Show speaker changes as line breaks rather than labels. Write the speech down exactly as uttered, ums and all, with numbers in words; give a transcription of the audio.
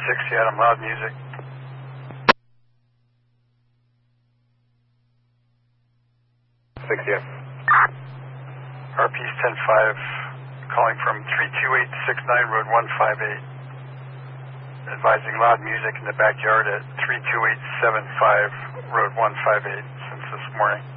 six Seattle, loud music.
six Seattle.
R P ten five, calling from three two eight six nine Road one five eight. Advising loud music in the backyard at three two eight seven five Road one five eight since this morning.